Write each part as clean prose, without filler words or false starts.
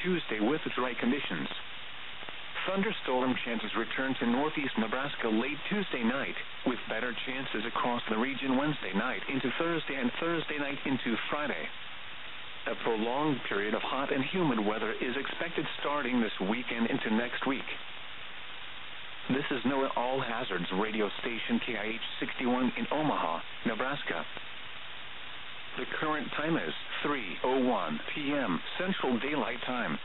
Tuesday with dry conditions. Thunderstorm chances return to northeast Nebraska late Tuesday night, with better chances across the region Wednesday night into Thursday and Thursday night into Friday. A prolonged period of hot and humid weather is expected starting this weekend into next week. This is NOAA All Hazards radio station KIH 61 in Omaha, Nebraska. The current time is 3:01 p.m. Central Daylight Time.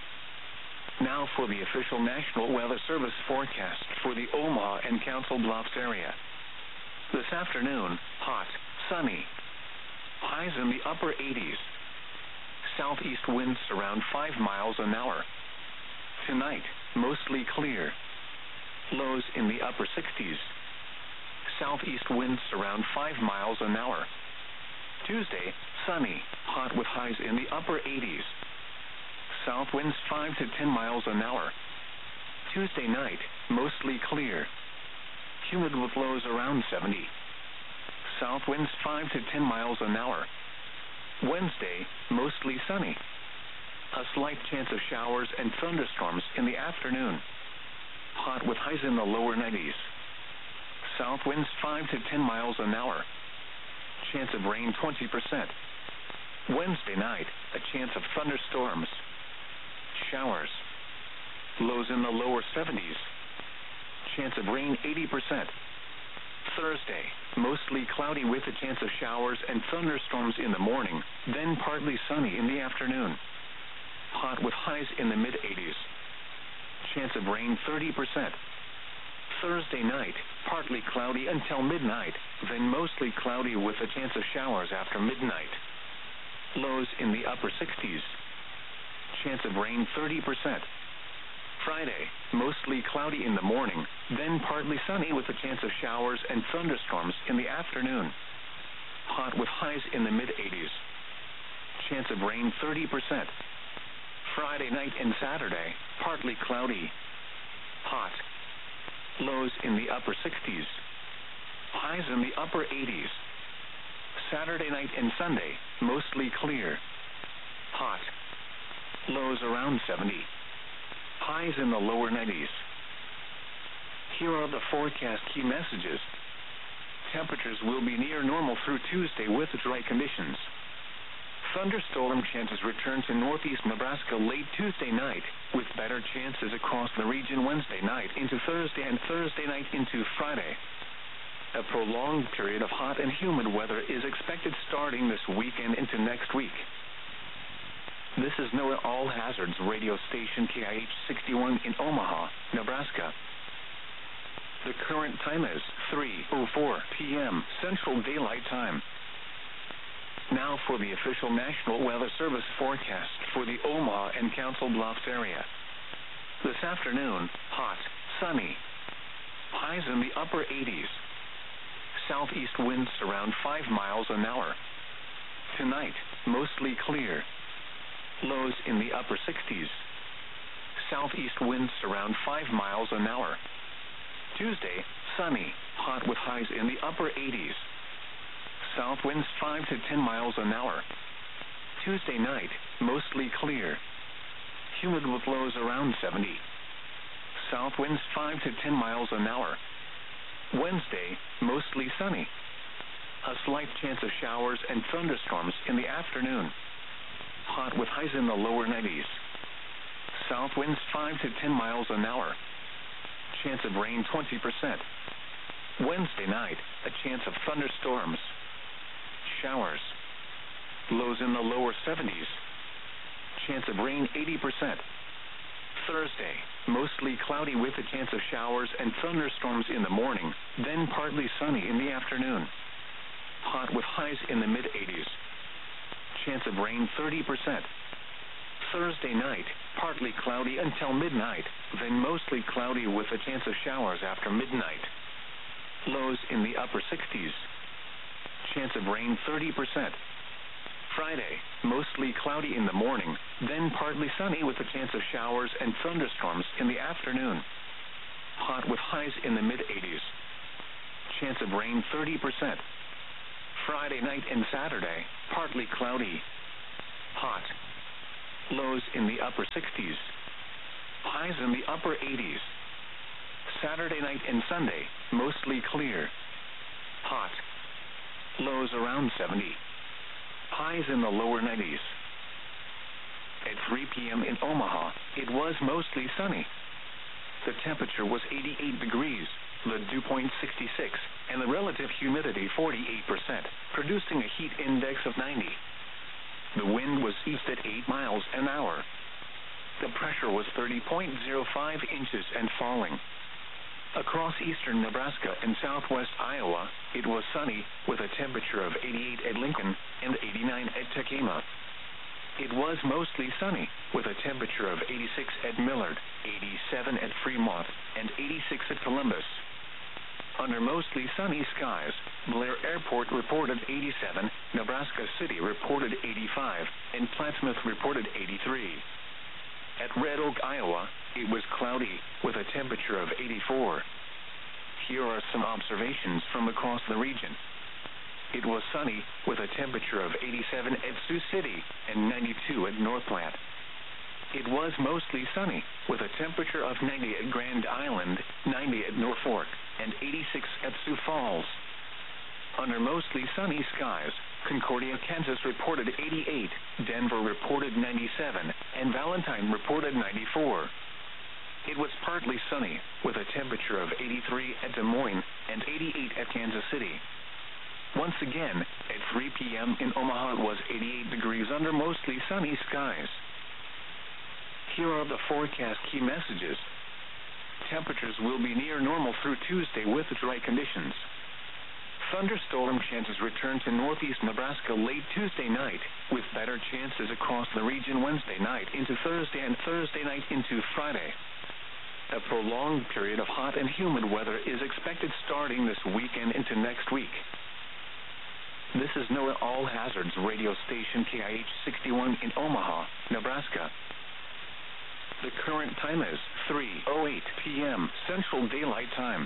Now for the official National Weather Service forecast for the Omaha and Council Bluffs area. This afternoon, hot, sunny. Highs in the upper 80s. Southeast winds around 5 miles an hour. Tonight, mostly clear. Lows in the upper 60s. Southeast winds around 5 miles an hour. Tuesday, sunny, hot with highs in the upper 80s. South winds 5 to 10 miles an hour. Tuesday night, mostly clear. Humid with lows around 70. South winds 5 to 10 miles an hour. Wednesday, mostly sunny. A slight chance of showers and thunderstorms in the afternoon. Hot with highs in the lower 90s. South winds 5 to 10 miles an hour. Chance of rain 20%. Wednesday night, a chance of thunderstorms. Showers. Lows in the lower 70s. Chance of rain 80%. Thursday, mostly cloudy with a chance of showers and thunderstorms in the morning, then partly sunny in the afternoon. Hot with highs in the mid-80s. Chance of rain 30%. Thursday night, partly cloudy until midnight, then mostly cloudy with a chance of showers after midnight. Lows in the upper 60s. Chance of rain 30%. Friday, mostly cloudy in the morning, then partly sunny with a chance of showers and thunderstorms in the afternoon. Hot with highs in the mid-80s. Chance of rain 30%. Friday night and Saturday, partly cloudy. Hot. Lows in the upper 60s. Highs in the upper 80s. Saturday night and Sunday, mostly clear. Hot. Lows around 70. Highs in the lower 90s. Here are the forecast key messages. Temperatures will be near normal through Tuesday with dry conditions. Thunderstorm chances return to northeast Nebraska late Tuesday night, with better chances across the region Wednesday night into Thursday and Thursday night into Friday. A prolonged period of hot and humid weather is expected starting this weekend into next week. This is NOAA All Hazards radio station KIH 61 in Omaha, Nebraska. The current time is 3:04 p.m. Central Daylight Time. Now for the official National Weather Service forecast for the Omaha and Council Bluffs area. This afternoon, hot, sunny. Highs in the upper 80s. Southeast winds around 5 miles an hour. Tonight, mostly clear. Lows in the upper 60s. Southeast winds around 5 miles an hour. Tuesday, sunny, hot with highs in the upper 80s. South winds 5 to 10 miles an hour. Tuesday night, mostly clear. Humid with lows around 70. South winds 5 to 10 miles an hour. Wednesday, mostly sunny. A slight chance of showers and thunderstorms in the afternoon. Hot with highs in the lower 90s. South winds 5 to 10 miles an hour. Chance of rain 20%. Wednesday night, a chance of thunderstorms. Showers. Lows in the lower 70s. Chance of rain 80%. Thursday, mostly cloudy with a chance of showers and thunderstorms in the morning, then partly sunny in the afternoon. Hot with highs in the mid-80s. Chance of rain 30%. Thursday night, partly cloudy until midnight, then mostly cloudy with a chance of showers after midnight. Lows in the upper 60s. Chance of rain 30%. Friday, mostly cloudy in the morning, then partly sunny with a chance of showers and thunderstorms in the afternoon. Hot with highs in the mid-80s. Chance of rain 30%. Friday night and Saturday, partly cloudy. Hot. Lows in the upper 60s. Highs in the upper 80s. Saturday night and Sunday, mostly clear. Hot. Lows around 70. Highs in the lower 90s. At 3 p.m. in Omaha, it was mostly sunny. The temperature was 88 degrees, the dew point 66, and the relative humidity 48%, producing a heat index of 90. The wind was east at 8 miles an hour. The pressure was 30.05 inches and falling. Across eastern Nebraska and southwest Iowa, it was sunny, with a temperature of 88 at Lincoln and 89 at Tekamah. It was mostly sunny, with a temperature of 86 at Millard, 87 at Fremont, and 86 at Columbus. Under mostly sunny skies, Blair Airport reported 87, Nebraska City reported 85, and Plattsmouth reported 83. At Red Oak, Iowa, it was cloudy, with a temperature of 84. Here are some observations from across the region. It was sunny, with a temperature of 87 at Sioux City and 92 at North Platte. It was mostly sunny, with a temperature of 90 at Grand Island, 90 at Norfolk, and 86 at Sioux Falls. Under mostly sunny skies, Concordia, Kansas reported 88, Denver reported 97, and Valentine reported 94. It was partly sunny, with a temperature of 83 at Des Moines and 88 at Kansas City. Once again, at 3 p.m. in Omaha, it was 88 degrees under mostly sunny skies. Here are the forecast key messages. Temperatures will be near normal through Tuesday with dry conditions. Thunderstorm chances return to northeast Nebraska late Tuesday night, with better chances across the region Wednesday night into Thursday and Thursday night into Friday. A prolonged period of hot and humid weather is expected starting this weekend into next week. This is NOAA All Hazards radio station KIH 61 in Omaha, Nebraska. The current time is 3:08 p.m. Central Daylight Time.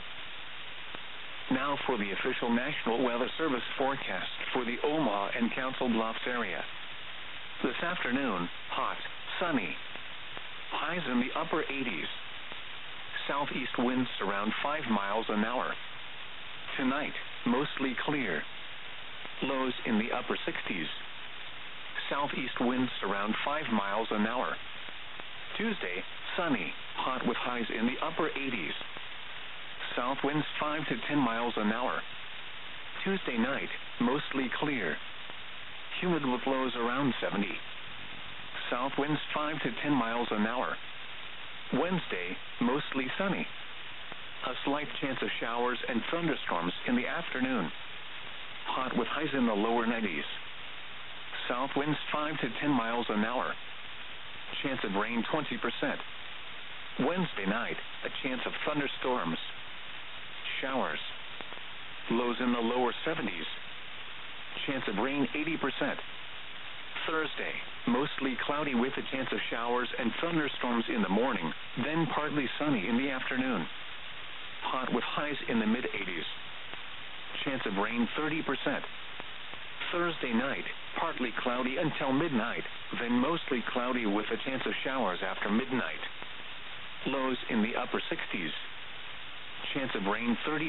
Now for the official National Weather Service forecast for the Omaha and Council Bluffs area. This afternoon, hot, sunny. Highs in the upper 80s. Southeast winds around 5 miles an hour. Tonight, mostly clear. Lows in the upper 60s. Southeast winds around 5 miles an hour. Tuesday, sunny, hot with highs in the upper 80s. South winds 5 to 10 miles an hour. Tuesday night, mostly clear. Humid with lows around 70. South winds 5 to 10 miles an hour. Wednesday, mostly sunny. A slight chance of showers and thunderstorms in the afternoon. Hot with highs in the lower 90s. South winds 5 to 10 miles an hour. Chance of rain 20%. Wednesday night, a chance of thunderstorms. Showers. Lows in the lower 70s. Chance of rain 80%. Thursday, mostly cloudy with a chance of showers and thunderstorms in the morning, then partly sunny in the afternoon. Hot with highs in the mid-80s. Chance of rain 30%. Thursday night, partly cloudy until midnight, then mostly cloudy with a chance of showers after midnight. Lows in the upper 60s. Chance of rain 30%.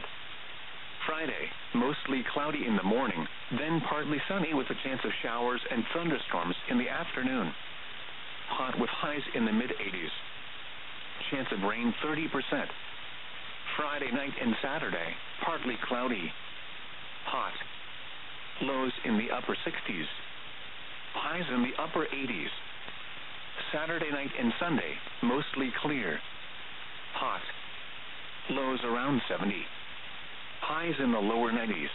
Friday, mostly cloudy in the morning, then partly sunny with a chance of showers and thunderstorms in the afternoon. Hot with highs in the mid-80s. Chance of rain 30%. Friday night and Saturday, partly cloudy. Hot. Lows in the upper 60s. Highs in the upper 80s. Saturday night and Sunday, mostly clear. Hot. Lows around 70. Highs in the lower 90s.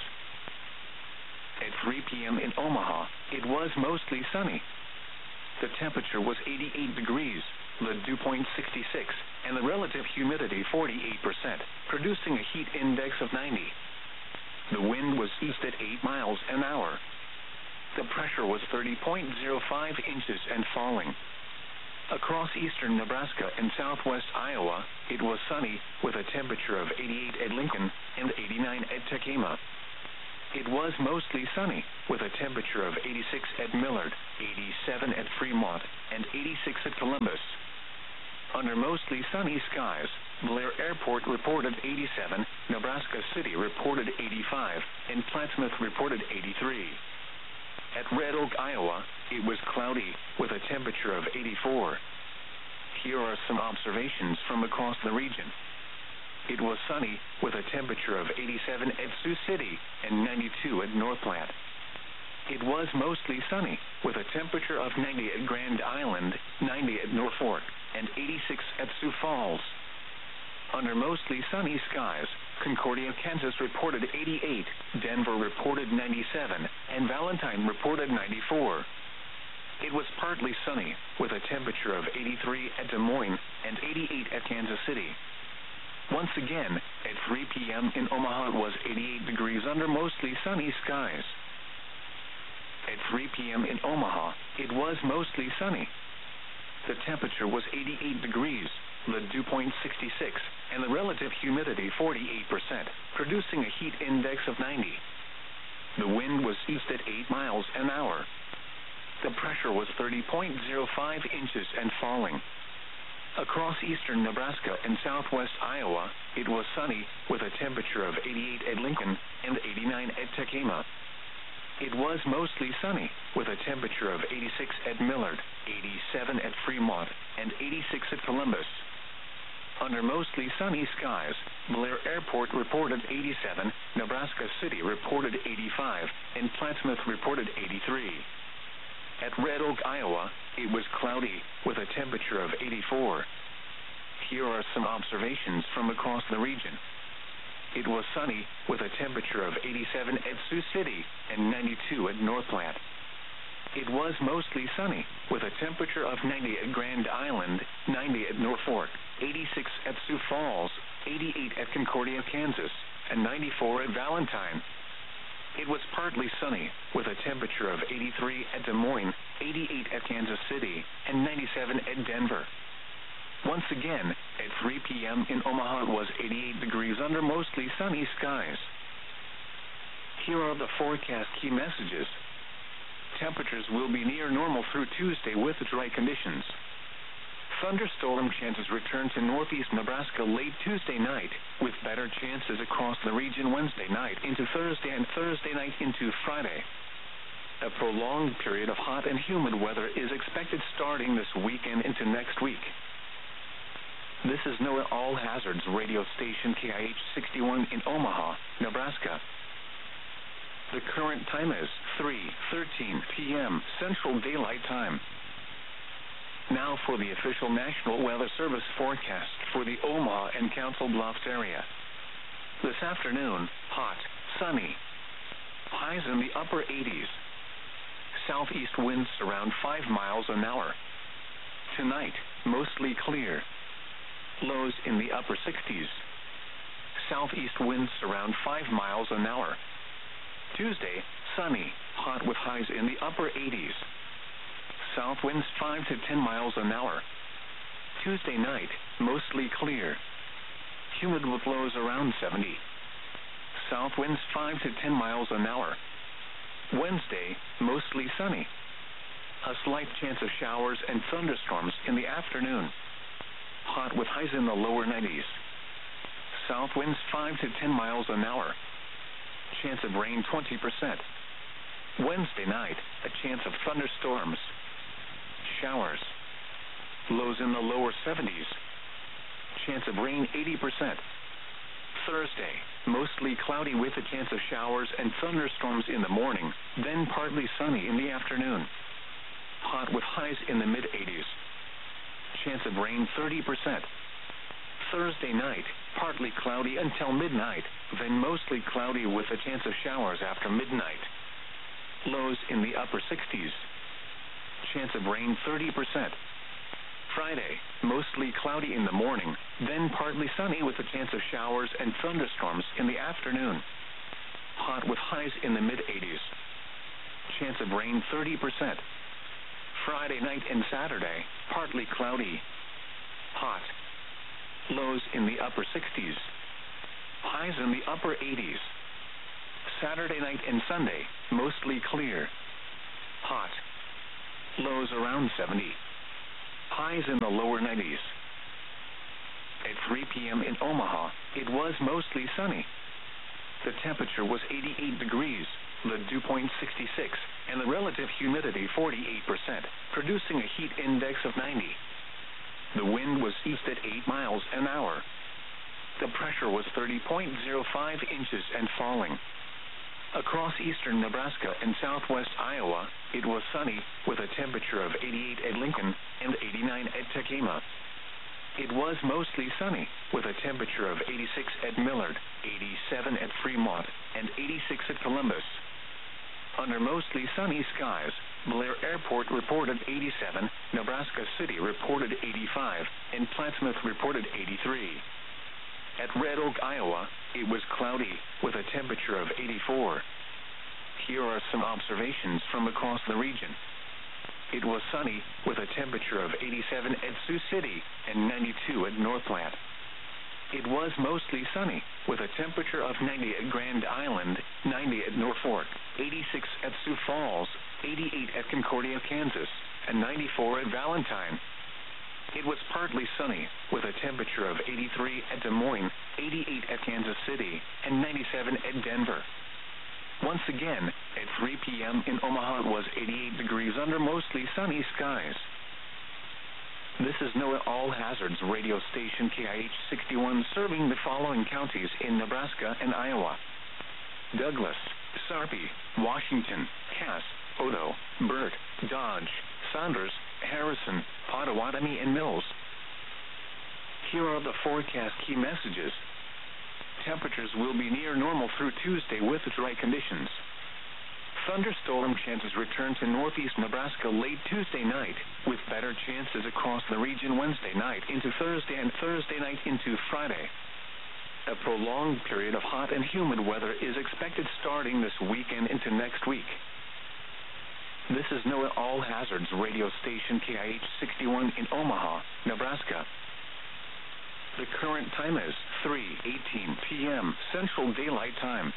At 3 p.m. in Omaha, it was mostly sunny. The temperature was 88 degrees, the dew point 66, and the relative humidity 48%, producing a heat index of 90. The wind was east at 8 miles an hour. The pressure was 30.05 inches and falling. Across eastern Nebraska and southwest Iowa, it was sunny with a temperature of 88 at Lincoln and 89 at Tekamah. It was mostly sunny, with a temperature of 86 at Millard, 87 at Fremont, and 86 at Columbus. Under mostly sunny skies, Blair Airport reported 87, Nebraska City reported 85, and Plattsmouth reported 83. At Red Oak, Iowa, it was cloudy, with a temperature of 84. Here are some observations from across the region. It was sunny, with a temperature of 87 at Sioux City and 92 at North Platte. It was mostly sunny, with a temperature of 90 at Grand Island, 90 at Norfolk, and 86 at Sioux Falls. Under mostly sunny skies, Concordia, Kansas reported 88, Denver reported 97, and Valentine reported 94. It was partly sunny, with a temperature of 83 at Des Moines and 88 at Kansas City. Once again, at 3 p.m. in Omaha it was 88 degrees under mostly sunny skies. At 3 p.m. in Omaha, it was mostly sunny. The temperature was 88 degrees, the dew point 66, and the relative humidity 48%, producing a heat index of 90. The wind was east at 8 miles an hour. The pressure was 30.05 inches and falling. Across eastern Nebraska and southwest Iowa, it was sunny, with a temperature of 88 at Lincoln and 89 at Tacoma. It was mostly sunny, with a temperature of 86 at Millard, 87 at Fremont, and 86 at Columbus. Under mostly sunny skies, Blair Airport reported 87, Nebraska City reported 85, and Plattsmouth reported 83. At Red Oak, Iowa, it was cloudy, with a temperature of 84. Here are some observations from across the region. It was sunny, with a temperature of 87 at Sioux City and 92 at North Platte. It was mostly sunny, with a temperature of 90 at Grand Island, 90 at Norfolk, 86 at Sioux Falls, 88 at Concordia, Kansas, and 94 at Valentine. It was partly sunny, with a temperature of 83 at Des Moines, 88 at Kansas City, and 97 at Denver. Once again, at 3 p.m. in Omaha it was 88 degrees under mostly sunny skies. Here are the forecast key messages. Temperatures will be near normal through Tuesday with dry conditions. Thunderstorm chances return to northeast Nebraska late Tuesday night, with better chances across the region Wednesday night into Thursday and Thursday night into Friday. A prolonged period of hot and humid weather is expected starting this weekend into next week. This is NOAA All Hazards radio station KIH 61 in Omaha, Nebraska. The current time is 3:13 p.m. Central Daylight Time. Now for the official National Weather Service forecast for the Omaha and Council Bluffs area. This afternoon, hot, sunny. Highs in the upper 80s. Southeast winds around 5 miles an hour. Tonight, mostly clear. Lows in the upper 60s. Southeast winds around 5 miles an hour. Tuesday, sunny, hot with highs in the upper 80s. South winds 5 to 10 miles an hour. Tuesday night, mostly clear. Humid with lows around 70. South winds 5 to 10 miles an hour. Wednesday, mostly sunny. A slight chance of showers and thunderstorms in the afternoon. Hot with highs in the lower 90s. South winds 5 to 10 miles an hour. Chance of rain 20%. Wednesday night, a chance of thunderstorms. Showers. Lows in the lower 70s. Chance of rain 80%. Thursday, mostly cloudy with a chance of showers and thunderstorms in the morning, then partly sunny in the afternoon. Hot with highs in the mid-80s. Chance of rain 30%. Thursday night, partly cloudy until midnight, then mostly cloudy with a chance of showers after midnight. Lows in the upper 60s. Chance of rain 30%. Friday, mostly cloudy in the morning, then partly sunny with a chance of showers and thunderstorms in the afternoon. Hot with highs in the mid-80s. Chance of rain 30%. Friday night and Saturday, partly cloudy. Hot. Lows in the upper 60s. Highs in the upper 80s. Saturday night and Sunday, mostly clear. Hot. Lows around 70. Highs in the lower 90s. At 3 p.m. in Omaha, it was mostly sunny. The temperature was 88 degrees, the dew point 66, and the relative humidity 48%, producing a heat index of 90. The wind was east at 8 miles an hour. The pressure was 30.05 inches and falling. Across eastern Nebraska and southwest Iowa, it was sunny, with a temperature of 88 at Lincoln and 89 at Tekamah. It was mostly sunny, with a temperature of 86 at Millard, 87 at Fremont, and 86 at Columbus. Under mostly sunny skies, Blair Airport reported 87, Nebraska City reported 85, and Plattsmouth reported 83. At Red Oak, Iowa, it was cloudy, with a temperature of 84. Here are some observations from across the region. It was sunny, with a temperature of 87 at Sioux City and 92 at Northland. It was mostly sunny, with a temperature of 90 at Grand Island, 90 at Norfolk, 86 at Sioux Falls, 88 at Concordia, Kansas, and 94 at Valentine. It was partly sunny, with a temperature of 83 at Des Moines, 88 at Kansas City, and 97 at Denver. Once again, at 3 p.m. in Omaha, it was 88 degrees under mostly sunny skies. This is NOAA All Hazards radio station KIH 61, serving the following counties in Nebraska and Iowa: Douglas, Sarpy, Washington, Cass, Odo, Burt, Dodge, Saunders, Harrison, Pottawatomie, and Mills. Here are the forecast key messages. Temperatures will be near normal through Tuesday with dry conditions. Thunderstorm chances return to northeast Nebraska late Tuesday night, with better chances across the region Wednesday night into Thursday and Thursday night into Friday. A prolonged period of hot and humid weather is expected starting this weekend into next week. This is NOAA All Hazards radio station KIH 61 in Omaha, Nebraska. The current time is 3:18 p.m. Central Daylight Time.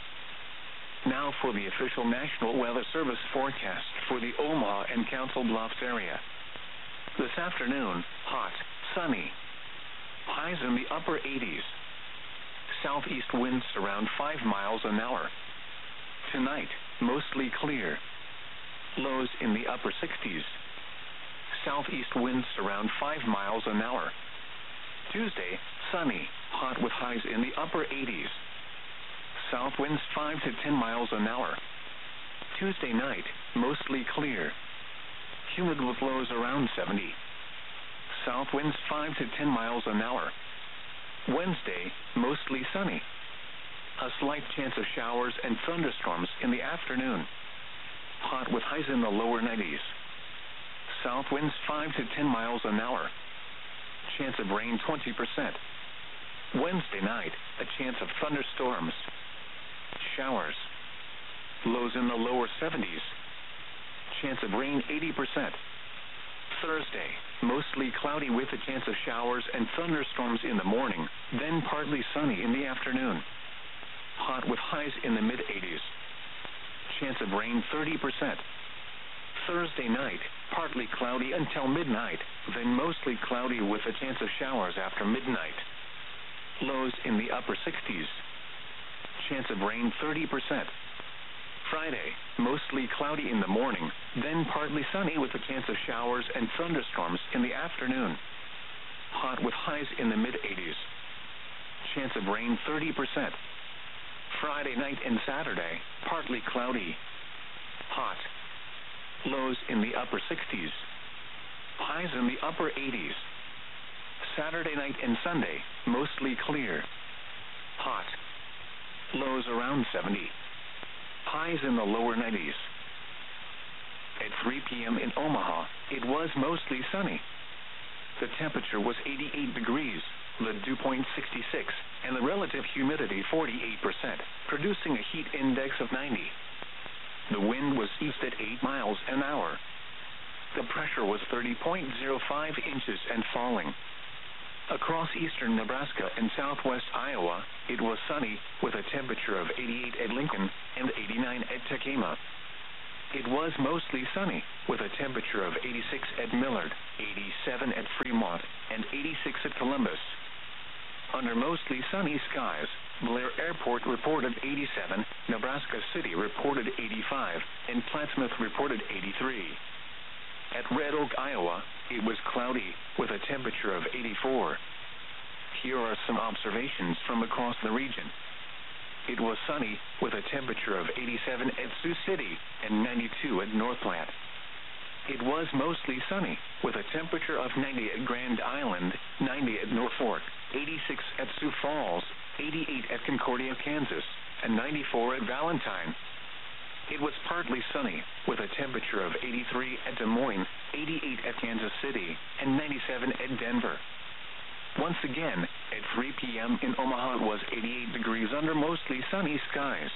Now for the official National Weather Service forecast for the Omaha and Council Bluffs area. This afternoon, hot, sunny. Highs in the upper 80s. Southeast winds around 5 miles an hour. Tonight, mostly clear. Lows in the upper 60s. Southeast winds around 5 miles an hour. Tuesday, sunny, hot with highs in the upper 80s. South winds 5 to 10 miles an hour. Tuesday night, mostly clear. Humid with lows around 70. South winds 5 to 10 miles an hour. Wednesday, mostly sunny. A slight chance of showers and thunderstorms in the afternoon. Hot with highs in the lower 90s. South winds 5 to 10 miles an hour. Chance of rain 20%. Wednesday night, a chance of thunderstorms. Showers. Lows in the lower 70s. Chance of rain 80%. Thursday, mostly cloudy with a chance of showers and thunderstorms in the morning, then partly sunny in the afternoon. Hot with highs in the mid-80s. Chance of rain 30%. Thursday night, partly cloudy until midnight, then mostly cloudy with a chance of showers after midnight. Lows in the upper 60s. Chance of rain 30%. Friday, mostly cloudy in the morning, then partly sunny with a chance of showers and thunderstorms in the afternoon. Hot with highs in the mid-80s. Chance of rain 30%. Friday night and Saturday, partly cloudy. Hot. Lows in the upper 60s. Highs in the upper 80s. Saturday night and Sunday, mostly clear. Hot. Lows around 70. Highs in the lower 90s. At 3 p.m. in Omaha, it was mostly sunny. The temperature was 88 degrees, the dew point 66, and the relative humidity 48%, producing a heat index of 90. The wind was east at 8 miles an hour. The pressure was 30.05 inches and falling. Across eastern Nebraska and southwest Iowa, it was sunny, with a temperature of 88 at Lincoln and 89 at Tekamah. It was mostly sunny, with a temperature of 86 at Millard, 87 at Fremont, and 86 at Columbus. Under mostly sunny skies, Blair Airport reported 87, Nebraska City reported 85, and Plattsmouth reported 83. At Red Oak, Iowa, it was cloudy, with a temperature of 84. Here are some observations from across the region. It was sunny, with a temperature of 87 at Sioux City and 92 at North Platte. It was mostly sunny, with a temperature of 90 at Grand Island, 90 at Norfolk, 86 at Sioux Falls, 88 at Concordia, Kansas, and 94 at Valentine. It was partly sunny, with a temperature of 83 at Des Moines, 88 at Kansas City, and 97 at Denver. Once again, at 3 p.m. in Omaha, it was 88 degrees under mostly sunny skies.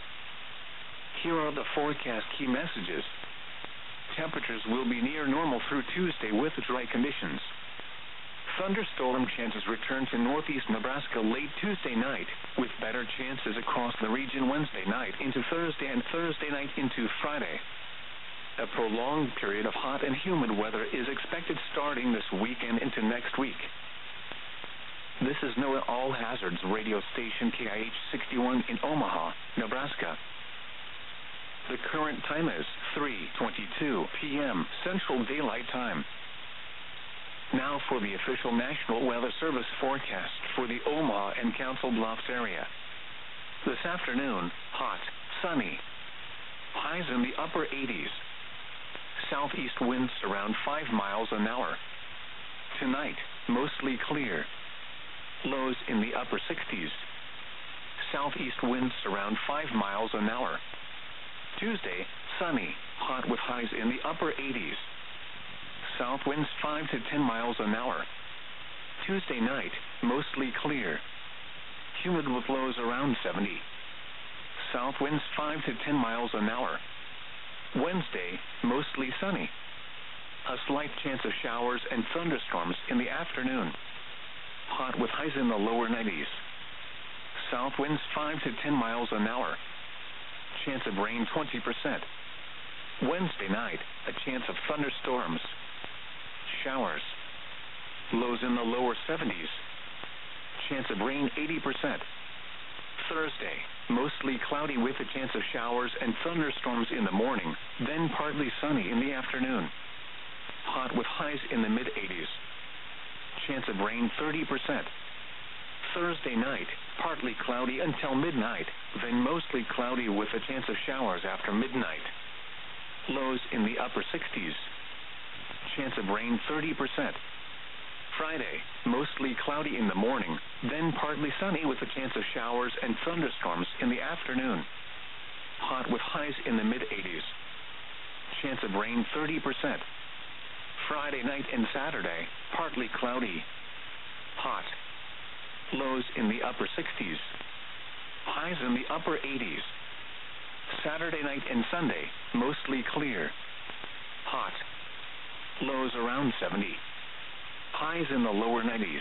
Here are the forecast key messages. Temperatures will be near normal through Tuesday with dry conditions. Thunderstorm chances return to northeast Nebraska late Tuesday night, with better chances across the region Wednesday night into Thursday and Thursday night into Friday. A prolonged period of hot and humid weather is expected starting this weekend into next week. This is NOAA All Hazards radio station KIH 61 in Omaha, Nebraska. The current time is 3:22 p.m. Central Daylight Time. Now for the official National Weather Service forecast for the Omaha and Council Bluffs area. This afternoon, hot, sunny. Highs in the upper 80s. Southeast winds around 5 miles an hour. Tonight, mostly clear. Lows in the upper 60s. Southeast winds around 5 miles an hour. Tuesday, sunny, hot with highs in the upper 80s. South winds 5 to 10 miles an hour. Tuesday night, mostly clear. Humid with lows around 70. South winds 5 to 10 miles an hour. Wednesday, mostly sunny. A slight chance of showers and thunderstorms in the afternoon. Hot with highs in the lower 90s. South winds 5 to 10 miles an hour. Chance of rain 20%. Wednesday night, a chance of thunderstorms. Showers. Lows in the lower 70s. Chance of rain 80%. Thursday, mostly cloudy with a chance of showers and thunderstorms in the morning, then partly sunny in the afternoon. Hot with highs in the mid-80s. Chance of rain 30%. Thursday night, partly cloudy until midnight, then mostly cloudy with a chance of showers after midnight. Lows in the upper 60s. Chance of rain 30%. Friday, mostly cloudy in the morning, then partly sunny with a chance of showers and thunderstorms in the afternoon. Hot with highs in the mid-80s. Chance of rain 30%. Friday night and Saturday, partly cloudy. Hot. Lows in the upper 60s. Highs in the upper 80s. Saturday night and Sunday, mostly clear. Hot. Lows around 70. Highs in the lower 90s.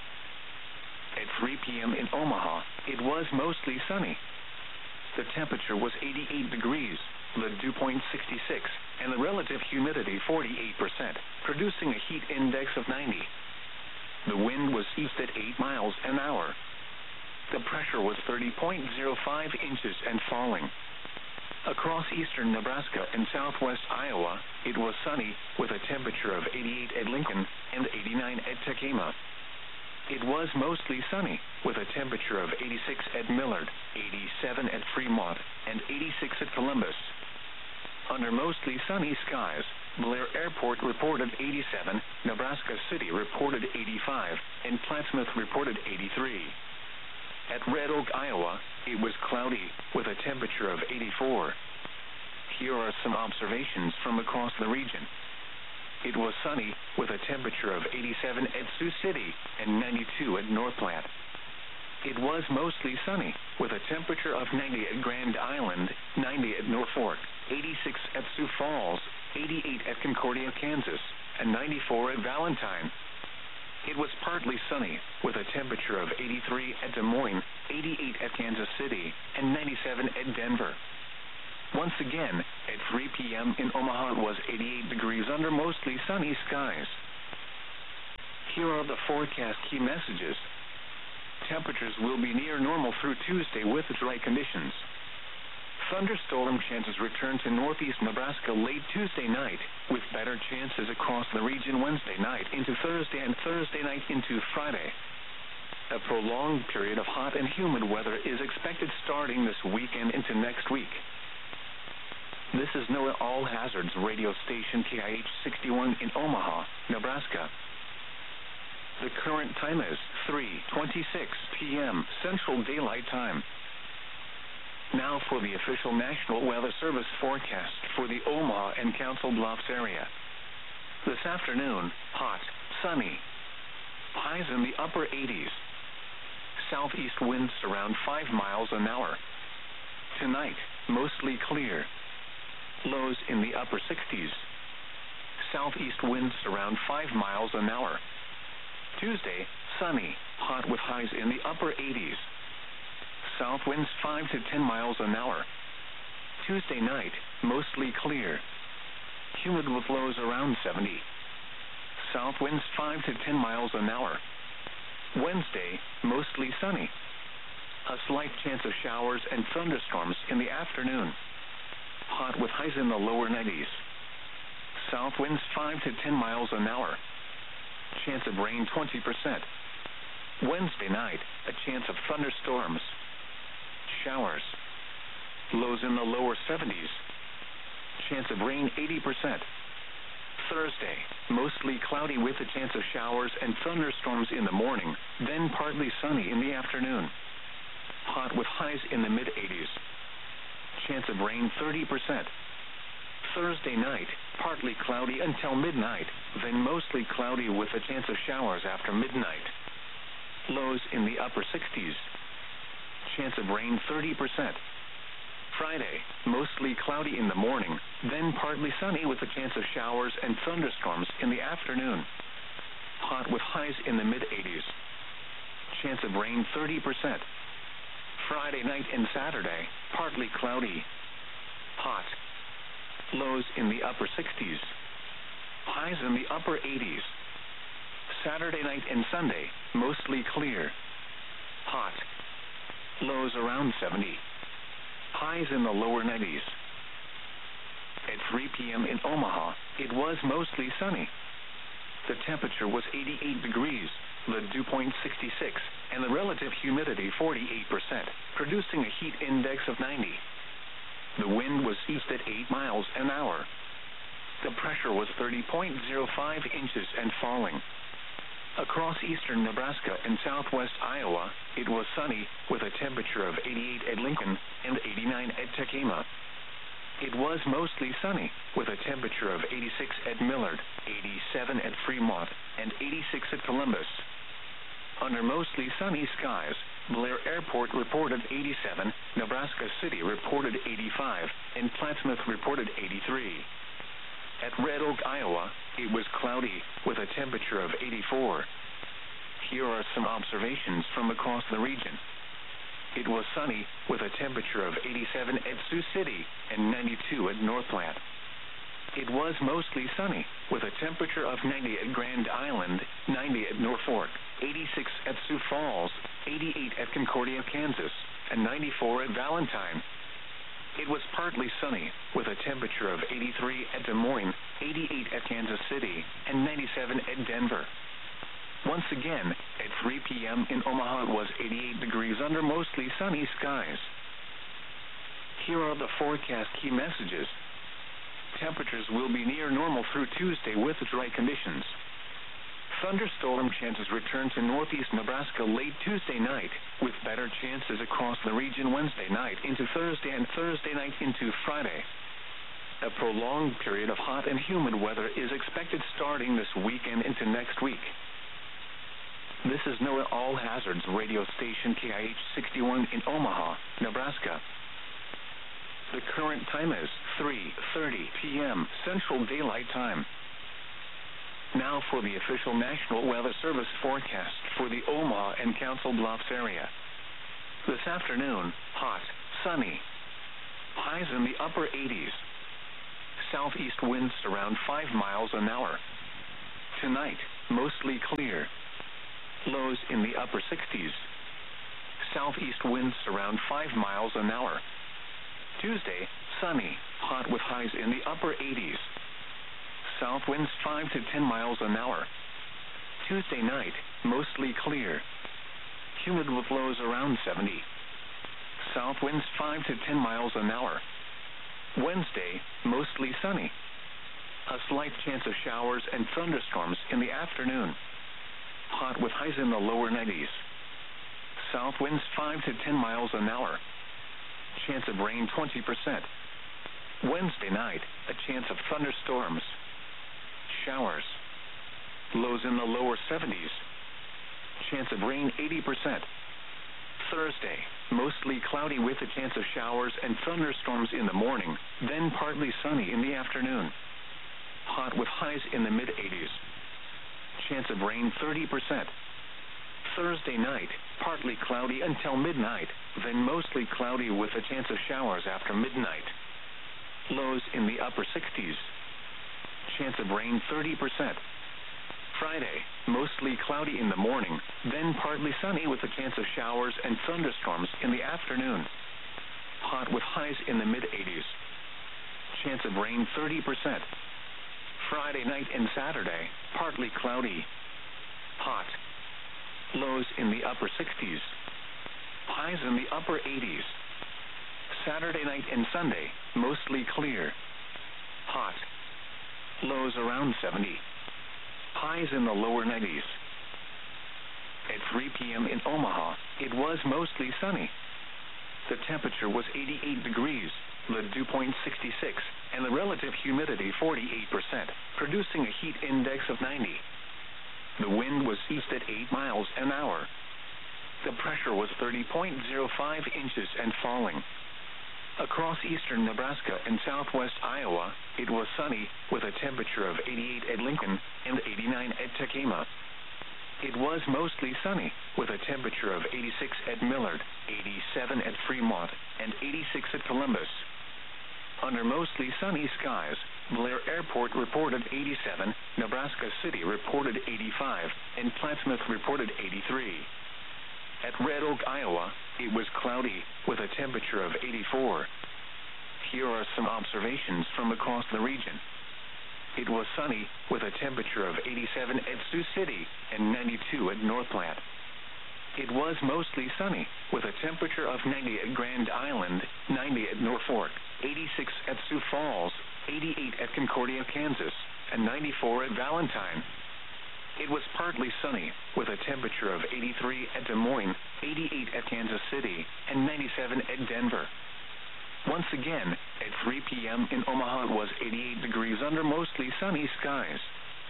At 3 p.m. in Omaha, it was mostly sunny. The temperature was 88 degrees, the dew point 66, and the relative humidity 48%, producing a heat index of 90. The wind was east at 8 miles an hour. The pressure was 30.05 inches and falling. Across eastern Nebraska and southwest Iowa, it was sunny, with a temperature of 88 at Lincoln and 89 at Tekamah. It was mostly sunny, with a temperature of 86 at Millard, 87 at Fremont, and 86 at Columbus. Under mostly sunny skies, Blair Airport reported 87, Nebraska City reported 85, and Plattsmouth reported 83. At Red Oak, Iowa, it was cloudy, with a temperature of 84. Here are some observations from across the region. It was sunny, with a temperature of 87 at Sioux City and 92 at North Platte. It was mostly sunny, with a temperature of 90 at Grand Island, 90 at Norfolk, 86 at Sioux Falls, 88 at Concordia, Kansas, and 94 at Valentine. It was partly sunny, with a temperature of 83 at Des Moines, 88 at Kansas City, and 97 at Denver. Once again, at 3 p.m. in Omaha it was 88 degrees under mostly sunny skies. Here are the forecast key messages. Temperatures will be near normal through Tuesday with dry conditions. Thunderstorm chances return to northeast Nebraska late Tuesday night, with better chances across the region Wednesday night into Thursday and Thursday night into Friday. A prolonged period of hot and humid weather is expected starting this weekend into next week. This is NOAA All Hazards radio station KIH 61 in Omaha, Nebraska. The current time is 3:26 p.m. Central Daylight Time. Now for the official National Weather Service forecast for the Omaha and Council Bluffs area. This afternoon, hot, sunny. Highs in the upper 80s. Southeast winds around 5 miles an hour. Tonight, mostly clear. Lows in the upper 60s. Southeast winds around 5 miles an hour. Tuesday, sunny, hot with highs in the upper 80s. South winds 5 to 10 miles an hour. Tuesday night, mostly clear. Humid with lows around 70. South winds 5 to 10 miles an hour. Wednesday, mostly sunny. A slight chance of showers and thunderstorms in the afternoon. Hot with highs in the lower 90s. South winds 5 to 10 miles an hour. Chance of rain 20%. Wednesday night, a chance of thunderstorms. Showers. Lows in the lower 70s. Chance of rain 80%. Thursday, mostly cloudy with a chance of showers and thunderstorms in the morning, then partly sunny in the afternoon. Hot with highs in the mid-80s. Chance of rain 30%. Thursday night, partly cloudy until midnight, then mostly cloudy with a chance of showers after midnight. Lows in the upper 60s. Chance of rain 30%. Friday, mostly cloudy in the morning, then partly sunny with a chance of showers and thunderstorms in the afternoon. Hot with highs in the mid-80s. Chance of rain 30%. Friday night and Saturday, partly cloudy. Hot. Lows in the upper 60s. Highs in the upper 80s. Saturday night and Sunday, mostly clear. Hot. Lows around 70. Highs in the lower 90s. At 3 p.m. in Omaha, it was mostly sunny. The temperature was 88 degrees, the dew point 66, and the relative humidity 48%, producing a heat index of 90. The wind was east at 8 miles an hour. The pressure was 30.05 inches and falling. Across eastern Nebraska and southwest Iowa, it was sunny with a temperature of 88 at Lincoln and 89 at Tacoma. It was mostly sunny with a temperature of 86 at Millard, 87 at Fremont, and 86 at Columbus. Under mostly sunny skies, Blair Airport reported 87, Nebraska City reported 85, and Plattsmouth reported 83. At Red Oak, Iowa, it was cloudy with a temperature of 84. Here are some observations from across the region. It was sunny with a temperature of 87 at Sioux City and 92 at Northland. It was mostly sunny with a temperature of 90 at Grand Island, 90 at Norfolk, 86 at Sioux Falls, 88 at Concordia, Kansas, and 94 at Valentine. It was partly sunny with a temperature of 83 at Des Moines, 88 at Kansas City, and 97 at Denver. Once again, at 3 p.m. in Omaha it was 88 degrees under mostly sunny skies. Here are the forecast key messages. Temperatures will be near normal through Tuesday with dry conditions. Thunderstorm chances return to northeast Nebraska late Tuesday night, with better chances across the region Wednesday night into Thursday and Thursday night into Friday. A prolonged period of hot and humid weather is expected starting this weekend into next week. This is NOAA All Hazards radio station KIH 61 in Omaha, Nebraska. The current time is 3:30 p.m. Central Daylight Time. Now for the official National Weather Service forecast for the Omaha and Council Bluffs area. This afternoon, hot, sunny. Highs in the upper 80s. Southeast winds around 5 miles an hour. Tonight, mostly clear. Lows in the upper 60s. Southeast winds around 5 miles an hour. Tuesday, sunny, hot with highs in the upper 80s. South winds 5 to 10 miles an hour. Tuesday night, mostly clear. Humid with lows around 70. South winds 5 to 10 miles an hour. Wednesday, mostly sunny. A slight chance of showers and thunderstorms in the afternoon. Hot with highs in the lower 90s. South winds 5 to 10 miles an hour. Chance of rain 20%. Wednesday night, a chance of thunderstorms. Showers. Lows in the lower 70s. Chance of rain 80%. Thursday, mostly cloudy with a chance of showers and thunderstorms in the morning, then partly sunny in the afternoon. Hot with highs in the mid-80s. Chance of rain 30%. Thursday night, partly cloudy until midnight, then mostly cloudy with a chance of showers after midnight. Lows in the upper 60s. Chance of rain 30%. Friday, mostly cloudy in the morning, then partly sunny with a chance of showers and thunderstorms in the afternoon. Hot with highs in the mid-80s. Chance of rain 30%. Friday night and Saturday, partly cloudy. Hot. Lows in the upper 60s. Highs in the upper 80s. Saturday night and Sunday, mostly clear. Hot. Lows around 70. Highs in the lower 90s. At 3 p.m. in Omaha, it was mostly sunny. The temperature was 88 degrees, the dew point 66, and the relative humidity 48%, producing a heat index of 90. The wind was east at 8 miles an hour. The pressure was 30.05 inches and falling. Across eastern Nebraska and southwest Iowa, it was sunny with a temperature of 88 at Lincoln and 89 at Tekamah. It was mostly sunny with a temperature of 86 at Millard, 87 at Fremont, and 86 at Columbus. Under mostly sunny skies, Blair Airport reported 87, Nebraska City reported 85, and Plattsmouth reported 83. At Red Oak, Iowa, it was cloudy with a temperature of 84. Here are some observations from across the region. It was sunny with a temperature of 87 at Sioux City and 92 at North Platte. It was mostly sunny with a temperature of 90 at Grand Island, 90 at Norfolk, 86 at Sioux Falls, 88 at Concordia, Kansas, and 94 at Valentine. It was partly sunny with a temperature of 83 at Des Moines, 88 at Kansas City, and 97 at Denver. Once again, at 3 p.m. in Omaha it was 88 degrees under mostly sunny skies.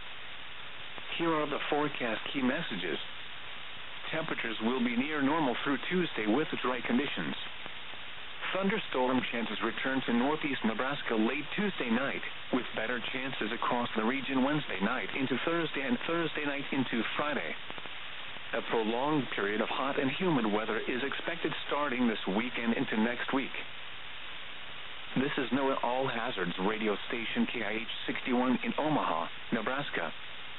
Here are the forecast key messages. Temperatures will be near normal through Tuesday with dry conditions. Thunderstorm chances return to northeast Nebraska late Tuesday night, with better chances across the region Wednesday night into Thursday and Thursday night into Friday. A prolonged period of hot and humid weather is expected starting this weekend into next week. This is NOAA All Hazards radio station KIH 61 in Omaha, Nebraska.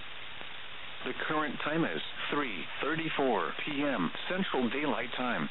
The current time is 3:34 p.m. Central Daylight Time.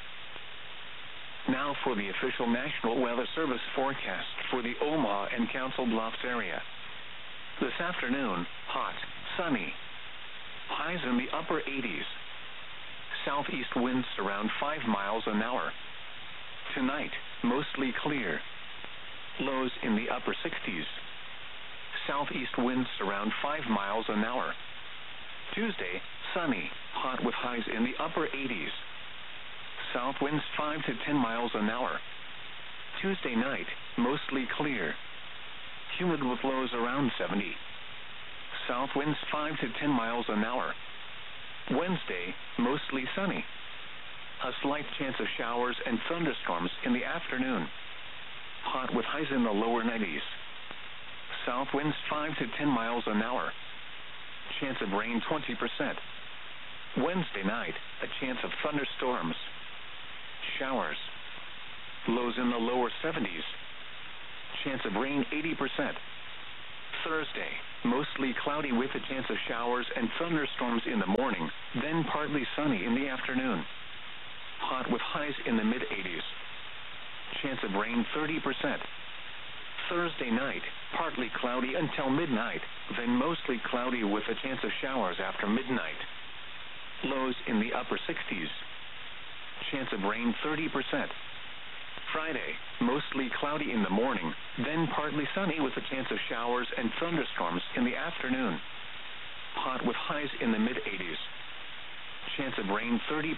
Now for the official National Weather Service forecast for the Omaha and Council Bluffs area. This afternoon, hot, sunny. Highs in the upper 80s. Southeast winds around 5 miles an hour. Tonight, mostly clear. Lows in the upper 60s. Southeast winds around 5 miles an hour. Tuesday, sunny, hot with highs in the upper 80s. South winds 5 to 10 miles an hour. Tuesday night, mostly clear. Humid with lows around 70. South winds 5 to 10 miles an hour. Wednesday, mostly sunny. A slight chance of showers and thunderstorms in the afternoon. Hot with highs in the lower 90s. South winds 5 to 10 miles an hour. chance of rain 20%. Wednesday night, a chance of thunderstorms. Showers. Lows in the lower 70s. Chance of rain 80%. Thursday, mostly cloudy with a chance of showers and thunderstorms in the morning, then partly sunny in the afternoon. Hot with highs in the mid-80s. Chance of rain 30%. Thursday night, partly cloudy until midnight, then mostly cloudy with a chance of showers after midnight. Lows in the upper 60s. Chance of rain 30%. Friday, mostly cloudy in the morning, then partly sunny with a chance of showers and thunderstorms in the afternoon. Hot with highs in the mid-80s. Chance of rain 30%.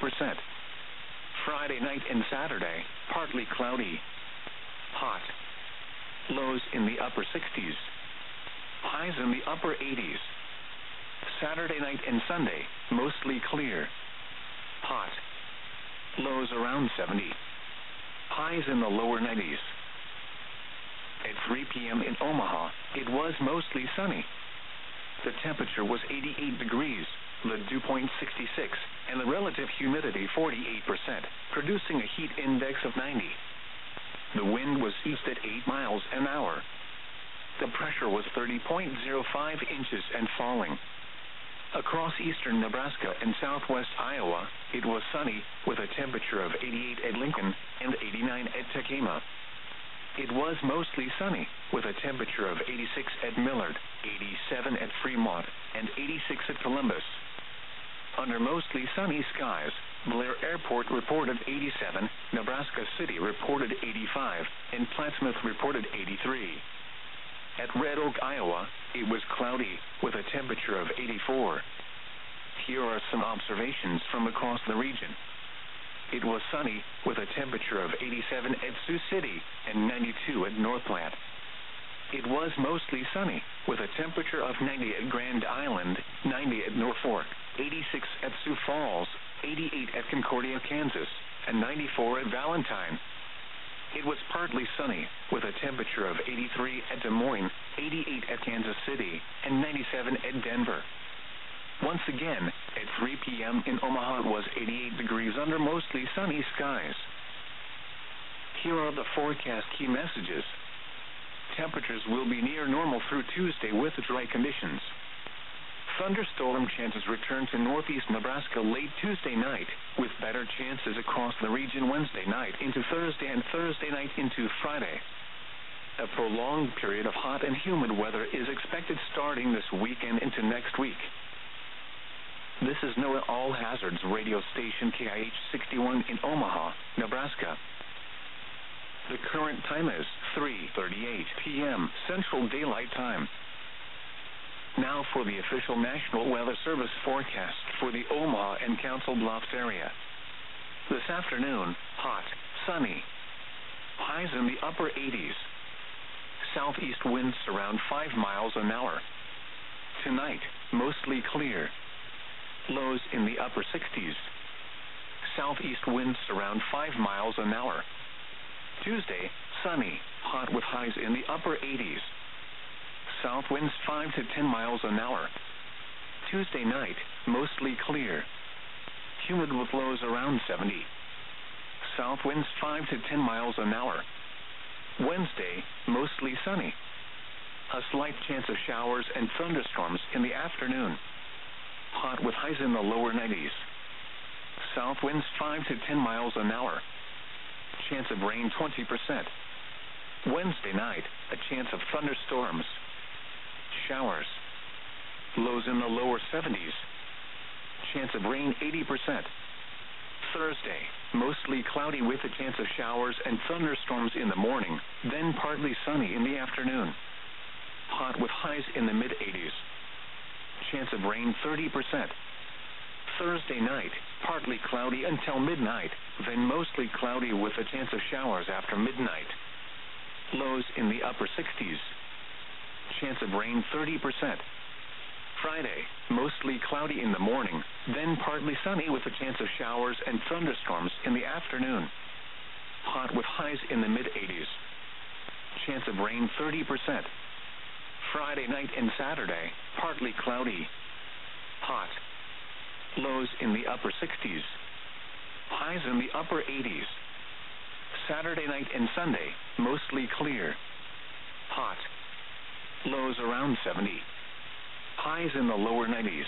Friday night and Saturday, partly cloudy. Hot. Lows in the upper 60s. Highs in the upper 80s. Saturday night and Sunday, mostly clear. Hot. Lows around 70. Highs in the lower 90s. At 3 p.m. in Omaha, it was mostly sunny. The temperature was 88 degrees, the dew point 66, and the relative humidity 48%, producing a heat index of 90. The wind was east at 8 miles an hour. The pressure was 30.05 inches and falling. Across eastern Nebraska and southwest Iowa, it was sunny, with a temperature of 88 at Lincoln and 89 at Tacoma. It was mostly sunny, with a temperature of 86 at Millard, 87 at Fremont, and 86 at Columbus. Under mostly sunny skies, Blair Airport reported 87, Nebraska City reported 85, and Plattsmouth reported 83. At Red Oak, Iowa, it was cloudy, with a temperature of 84. Here are some observations from across the region. It was sunny, with a temperature of 87 at Sioux City and 92 at North Platte. It was mostly sunny, with a temperature of 90 at Grand Island, 90 at Norfolk, 86 at Sioux Falls, 88 at Concordia, Kansas, and 94 at Valentine. It was partly sunny, with a temperature of 83 at Des Moines, 88 at Kansas City, and 97 at Denver. Once again, at 3 p.m. in Omaha, it was 88 degrees under mostly sunny skies. Here are the forecast key messages. Temperatures will be near normal through Tuesday with dry conditions. Thunderstorm chances return to northeast Nebraska late Tuesday night, with better chances across the region Wednesday night into Thursday and Thursday night into Friday. A prolonged period of hot and humid weather is expected starting this weekend into next week. This is NOAA All Hazards radio station KIH 61 in Omaha, Nebraska. The current time is 3:38 p.m. Central Daylight Time. Now for the official National Weather Service forecast for the Omaha and Council Bluffs area. This afternoon, hot, sunny. Highs in the upper 80s. Southeast winds around 5 miles an hour. Tonight, mostly clear. Lows in the upper 60s. Southeast winds around 5 miles an hour. Tuesday, sunny, hot with highs in the upper 80s. South winds 5 to 10 miles an hour. Tuesday night, mostly clear. Humid with lows around 70. South winds 5 to 10 miles an hour. Wednesday, mostly sunny. A slight chance of showers and thunderstorms in the afternoon. Hot with highs in the lower 90s. South winds 5 to 10 miles an hour. Chance of rain 20%. Wednesday night, a chance of thunderstorms. Showers. Lows in the lower 70s. Chance of rain 80%. Thursday, mostly cloudy with a chance of showers and thunderstorms in the morning, then partly sunny in the afternoon. Hot with highs in the mid-80s. Chance of rain 30%. Thursday night, partly cloudy until midnight, then mostly cloudy with a chance of showers after midnight. Lows in the upper 60s. Chance of rain 30%. Friday, mostly cloudy in the morning, then partly sunny with a chance of showers and thunderstorms in the afternoon. Hot with highs in the mid-80s. Chance of rain 30%. Friday night and Saturday, partly cloudy. hot. Lows in the upper 60s. Highs in the upper 80s. Saturday night and Sunday, mostly clear. Hot. Lows around 70. Highs in the lower 90s.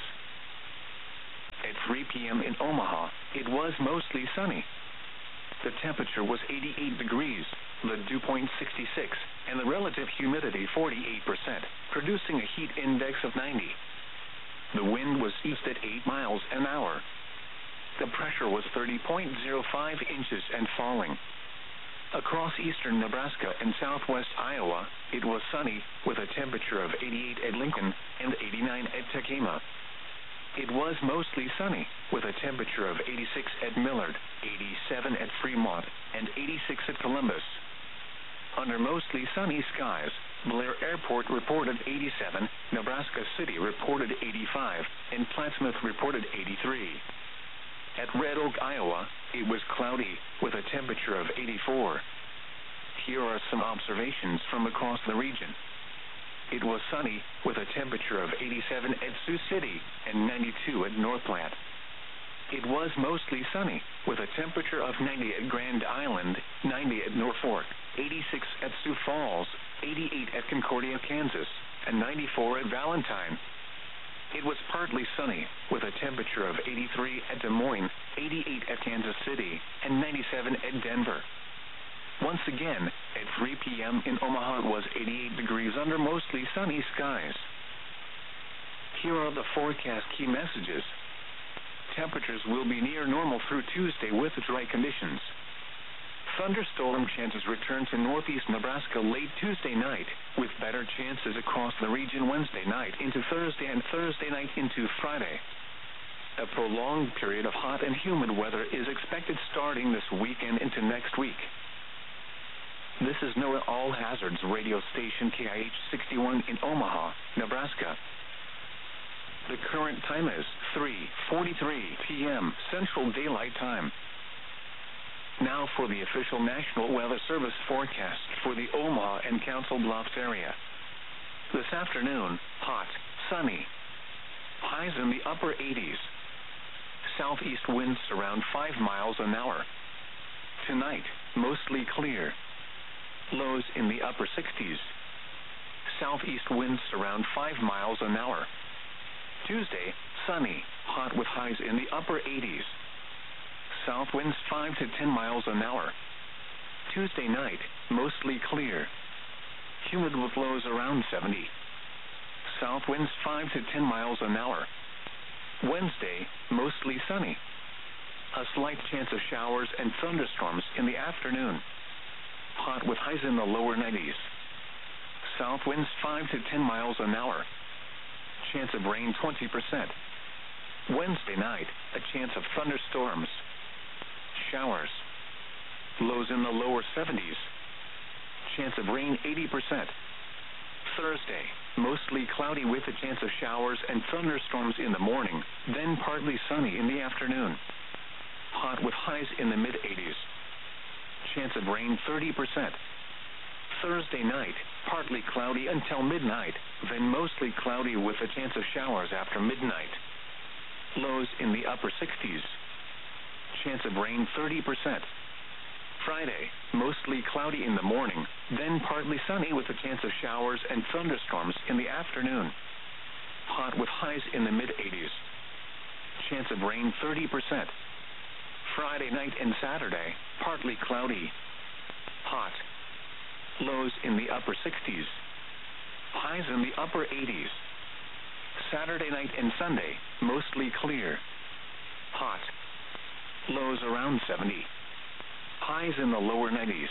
At 3 p.m. in Omaha, it was mostly sunny. The temperature was 88 degrees, the dew point 66, and the relative humidity 48%, producing a heat index of 90. The wind was east at 8 miles an hour. The pressure was 30.05 inches and falling. Across eastern Nebraska and southwest Iowa, it was sunny, with a temperature of 88 at Lincoln and 89 at Tekamah. It was mostly sunny, with a temperature of 86 at Millard, 87 at Fremont, and 86 at Columbus. Under mostly sunny skies, Blair Airport reported 87, Nebraska City reported 85, and Plattsmouth reported 83. At Red Oak, Iowa, it was cloudy, with a temperature of 84. Here are some observations from across the region. It was sunny, with a temperature of 87 at Sioux City and 92 at North Platte. It was mostly sunny, with a temperature of 90 at Grand Island, 90 at Norfolk, 86 at Sioux Falls, 88 at Concordia, Kansas, and 94 at Valentine. It was partly sunny, with a temperature of 83 at Des Moines, 88 at Kansas City, and 97 at Denver. Once again, at 3 p.m. in Omaha, it was 88 degrees under mostly sunny skies. Here are the forecast key messages. Temperatures will be near normal through Tuesday with dry conditions. Thunderstorm chances return to northeast Nebraska late Tuesday night, with better chances across the region Wednesday night into Thursday and Thursday night into Friday. A prolonged period of hot and humid weather is expected starting this weekend into next week. This is NOAA All Hazards radio station KIH 61 in Omaha, Nebraska. The current time is 3:43 p.m. Central Daylight Time. Now for the official National Weather Service forecast for the Omaha and Council Bluffs area. This afternoon, hot, sunny. Highs in the upper 80s. Southeast winds around 5 miles an hour. Tonight, mostly clear. Lows in the upper 60s. Southeast winds around 5 miles an hour. Tuesday, sunny, hot with highs in the upper 80s. South winds 5 to 10 miles an hour. Tuesday night, mostly clear. Humid with lows around 70. South winds 5 to 10 miles an hour. Wednesday, mostly sunny. A slight chance of showers and thunderstorms in the afternoon. Hot with highs in the lower 90s. South winds 5 to 10 miles an hour. Chance of rain 20%. Wednesday night, a chance of thunderstorms. Showers. Lows in the lower 70s. Chance of rain 80%. Thursday, mostly cloudy with a chance of showers and thunderstorms in the morning, then partly sunny in the afternoon. Hot with highs in the mid-80s. Chance of rain 30%. Thursday night, partly cloudy until midnight, then mostly cloudy with a chance of showers after midnight. Lows in the upper 60s. Chance of rain 30%. Friday, mostly cloudy in the morning, then partly sunny with a chance of showers and thunderstorms in the afternoon. Hot with highs in the mid-80s. Chance of rain 30%. Friday night and Saturday, partly cloudy. Hot. Lows in the upper 60s. Highs in the upper 80s. Saturday night and Sunday, mostly clear. Hot. Lows around 70. Highs in the lower 90s.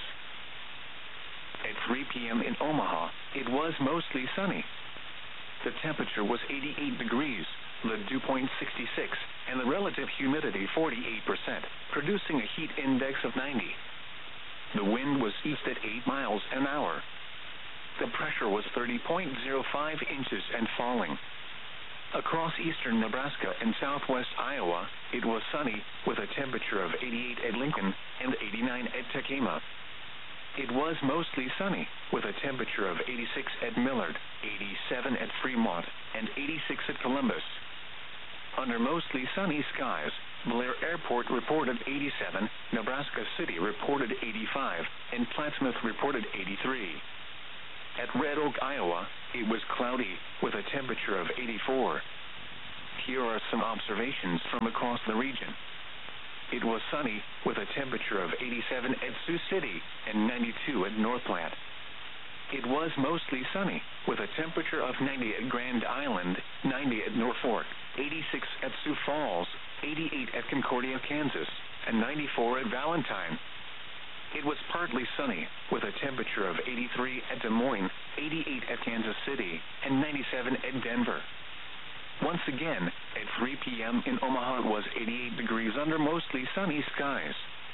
At 3 p.m. in Omaha, it was mostly sunny. The temperature was 88 degrees, the dew point 66, and the relative humidity 48%, producing a heat index of 90. The wind was east at 8 miles an hour. The pressure was 30.05 inches and falling. Across eastern Nebraska and southwest Iowa, it was sunny, with a temperature of 88 at Lincoln and 89 at Tekamah. It was mostly sunny, with a temperature of 86 at Millard, 87 at Fremont, and 86 at Columbus. Under mostly sunny skies, Blair Airport reported 87, Nebraska City reported 85, and Plattsmouth reported 83. At Red Oak, Iowa, it was cloudy, with a temperature of 84. Here are some observations from across the region. It was sunny, with a temperature of 87 at Sioux City and 92 at North Platte. It was mostly sunny, with a temperature of 90 at Grand Island, 90 at Norfolk, 86 at Sioux Falls, 88 at Concordia, Kansas, and 94 at Valentine. It was partly sunny, with a temperature of 83 at Des Moines, 88 at Kansas City, and 97 at Denver. Once again, at 3 p.m. in Omaha it was 88 degrees under mostly sunny skies.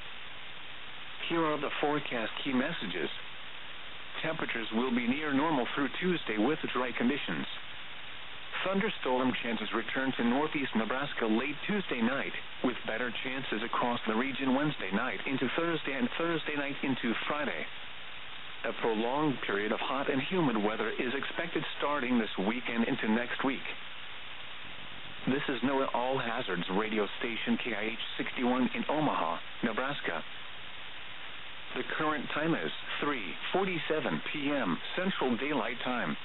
Here are the forecast key messages. Temperatures will be near normal through Tuesday with dry conditions. Thunderstorm chances return to northeast Nebraska late Tuesday night, with better chances across the region Wednesday night into Thursday and Thursday night into Friday. A prolonged period of hot and humid weather is expected starting this weekend into next week. This is NOAA All Hazards radio station KIH 61 in Omaha, Nebraska. The current time is 3:47 p.m. Central Daylight Time.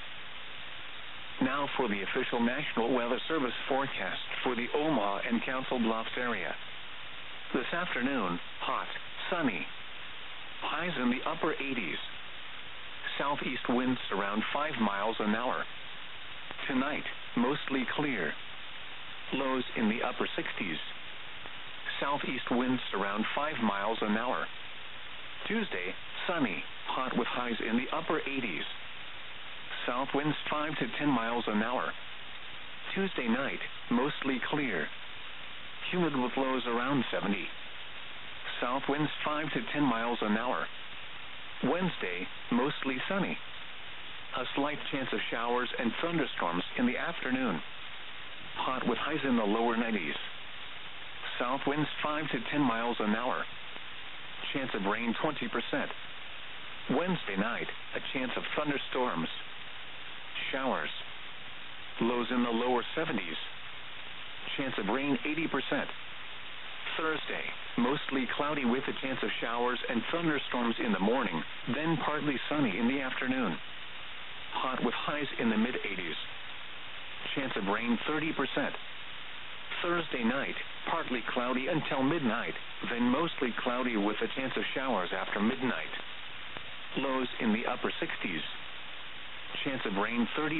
Now for the official National Weather Service forecast for the Omaha and Council Bluffs area. This afternoon, hot, sunny. Highs in the upper 80s. Southeast winds around 5 miles an hour. Tonight, mostly clear. Lows in the upper 60s. Southeast winds around 5 miles an hour. Tuesday, sunny, hot with highs in the upper 80s. South winds 5 to 10 miles an hour. Tuesday night, mostly clear. Humid with lows around 70. South winds 5 to 10 miles an hour. Wednesday, mostly sunny. A slight chance of showers and thunderstorms in the afternoon. Hot with highs in the lower 90s. South winds 5 to 10 miles an hour. Chance of rain 20%. Wednesday night, a chance of thunderstorms. Showers. Lows in the lower 70s. Chance of rain 80%. Thursday, mostly cloudy with a chance of showers and thunderstorms in the morning, then partly sunny in the afternoon. Hot with highs in the mid-80s. Chance of rain 30%. Thursday night, partly cloudy until midnight, then mostly cloudy with a chance of showers after midnight. Lows in the upper 60s. Chance of rain 30%.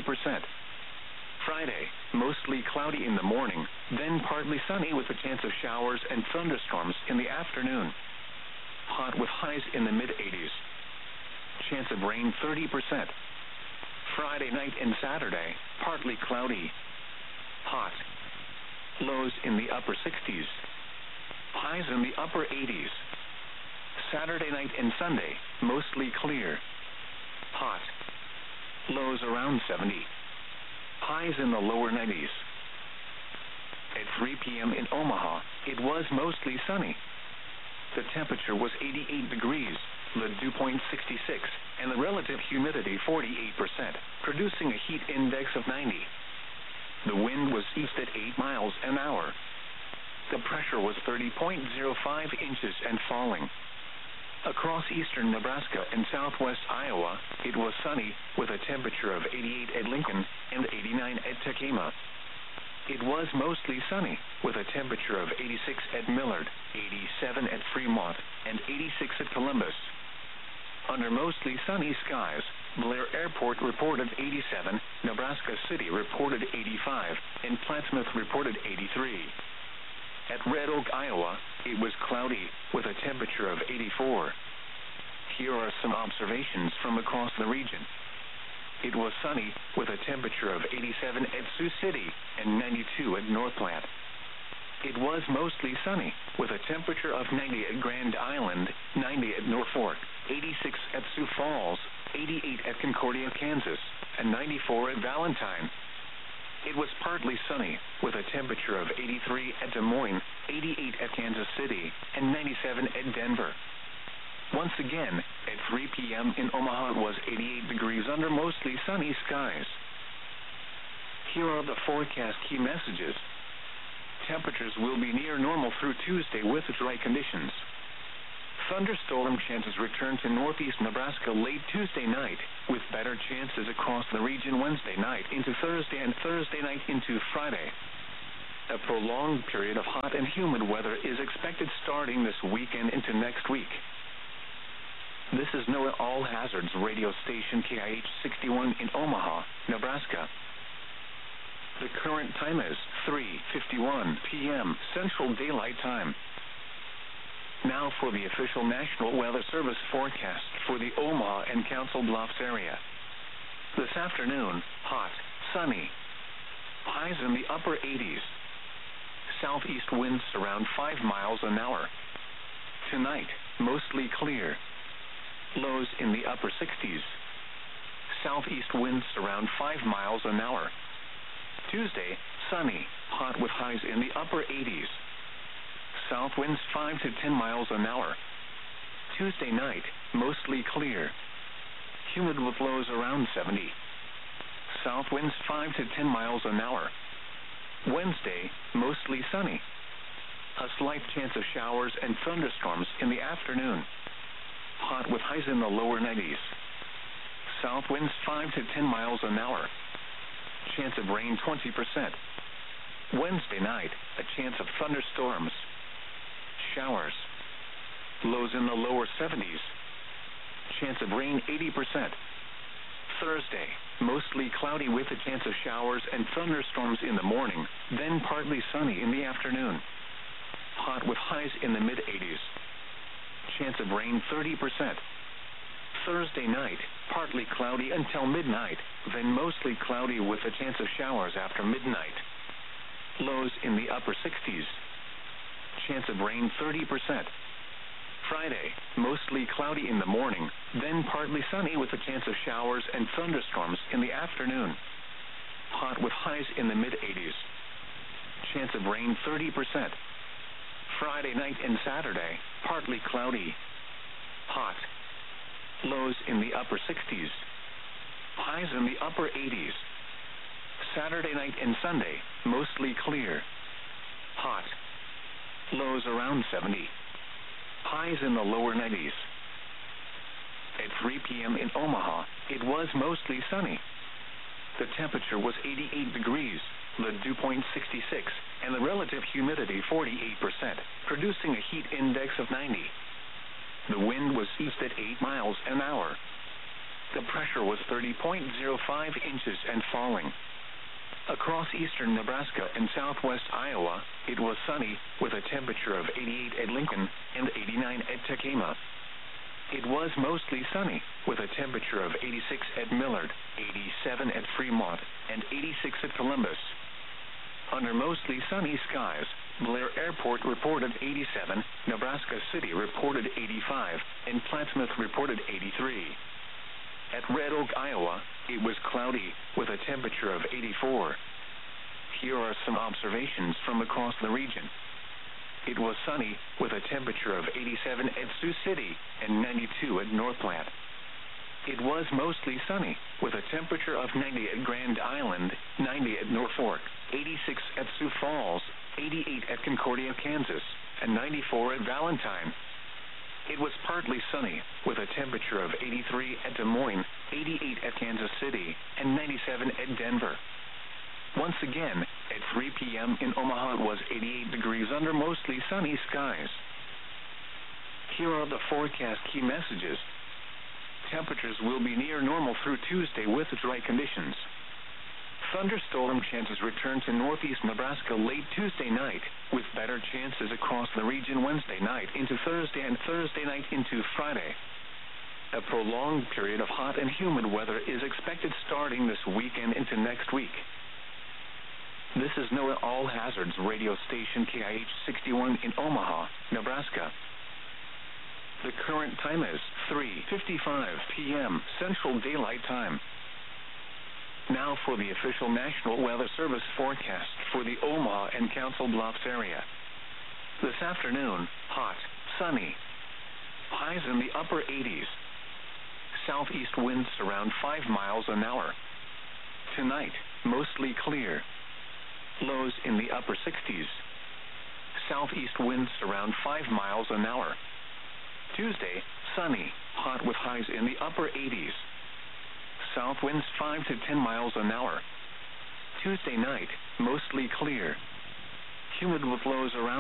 Friday, mostly cloudy in the morning, then partly sunny with a chance of showers and thunderstorms in the afternoon. Hot with highs in the mid-80s. Chance of rain 30%. Friday night and Saturday, partly cloudy. Hot. Lows in the upper 60s. Highs in the upper 80s. Saturday night and Sunday, mostly clear. Hot. Lows around 70. Highs in the lower 90s. At 3 p.m. in Omaha, it was mostly sunny. The temperature was 88 degrees, the dew point 66, and the relative humidity 48%, producing a heat index of 90. The wind was east at 8 miles an hour. The pressure was 30.05 inches and falling. Across eastern Nebraska and southwest Iowa, it was sunny, with a temperature of 88 at Lincoln and 89 at Tacoma. It was mostly sunny, with a temperature of 86 at Millard, 87 at Fremont, and 86 at Columbus. Under mostly sunny skies, Blair Airport reported 87, Nebraska City reported 85, and Plattsmouth reported 83. At Red Oak, Iowa, it was cloudy, with a temperature of 84. Here are some observations from across the region. It was sunny, with a temperature of 87 at Sioux City and 92 at North Platte. It was mostly sunny, with a temperature of 90 at Grand Island, 90 at Norfolk, 86 at Sioux Falls, 88 at Concordia, Kansas, and 94 at Valentine. It was partly sunny, with a temperature of 83 at Des Moines, 88 at Kansas City, and 97 at Denver. Once again, at 3 p.m. in Omaha it was 88 degrees under mostly sunny skies. Here are the forecast key messages. Temperatures will be near normal through Tuesday with dry conditions. Thunderstorm chances return to northeast Nebraska late Tuesday night, with better chances across the region Wednesday night into Thursday and Thursday night into Friday. A prolonged period of hot and humid weather is expected starting this weekend into next week. This is NOAA All Hazards radio station KIH 61 in Omaha, Nebraska. The current time is 3:51 p.m. Central Daylight Time. Now for the official National Weather Service forecast for the Omaha and Council Bluffs area. This afternoon, hot, sunny. Highs in the upper 80s. Southeast winds around 5 miles an hour. Tonight, mostly clear. Lows in the upper 60s. Southeast winds around 5 miles an hour. Tuesday, sunny, hot with highs in the upper 80s. South winds 5 to 10 miles an hour. Tuesday night, mostly clear. Humid with lows around 70. South winds 5 to 10 miles an hour. Wednesday, mostly sunny. A slight chance of showers and thunderstorms in the afternoon. Hot with highs in the lower 90s. South winds 5 to 10 miles an hour. Chance of rain 20%. Wednesday night, a chance of thunderstorms. Showers. Lows in the lower 70s. Chance of rain 80%. Thursday, mostly cloudy with a chance of showers and thunderstorms in the morning, then partly sunny in the afternoon. Hot with highs in the mid-80s. Chance of rain 30%. Thursday night, partly cloudy until midnight, then mostly cloudy with a chance of showers after midnight. Lows in the upper 60s. Chance of rain 30%. Friday, mostly cloudy in the morning, then partly sunny with a chance of showers and thunderstorms in the afternoon. Hot with highs in the mid-80s. Chance of rain 30%. Friday night and Saturday, partly cloudy. Hot. Lows in the upper 60s. Highs in the upper 80s. Saturday night and Sunday, mostly clear. Hot. Lows around 70. Highs in the lower 90s. At 3 p.m. in Omaha, it was mostly sunny. The temperature was 88 degrees, the dew point 66, and the relative humidity 48%, producing a heat index of 90. The wind was east at 8 miles an hour. The pressure was 30.05 inches and falling. Across eastern Nebraska and southwest Iowa, it was sunny, with a temperature of 88 at Lincoln and 89 at Tacoma. It was mostly sunny, with a temperature of 86 at Millard, 87 at Fremont, and 86 at Columbus. Under mostly sunny skies, Blair Airport reported 87, Nebraska City reported 85, and Plattsmouth reported 83. At Red Oak, Iowa, it was cloudy, with a temperature of 84. Here are some observations from across the region. It was sunny, with a temperature of 87 at Sioux City and 92 at North Platte. It was mostly sunny, with a temperature of 90 at Grand Island, 90 at Norfolk, 86 at Sioux Falls, 88 at Concordia, Kansas, and 94 at Valentine. It was partly sunny, with a temperature of 83 at Des Moines, 88 at Kansas City, and 97 at Denver. Once again, at 3 p.m. in Omaha, it was 88 degrees under mostly sunny skies. Here are the forecast key messages. Temperatures will be near normal through Tuesday with dry conditions. Thunderstorm chances return to northeast Nebraska late Tuesday night, with better chances across the region Wednesday night into Thursday and Thursday night into Friday. A prolonged period of hot and humid weather is expected starting this weekend into next week. This is NOAA All Hazards radio station KIH 61 in Omaha, Nebraska. The current time is 3:55 p.m. Central Daylight Time. Now for the official National Weather Service forecast for the Omaha and Council Bluffs area. This afternoon, hot, sunny. Highs in the upper 80s. Southeast winds around 5 miles an hour. Tonight, mostly clear. Lows in the upper 60s. southeast winds around 5 miles an hour. Tuesday, sunny, hot with highs in the upper 80s. South winds 5 to 10 miles an hour. Tuesday night, mostly clear. Humid with lows around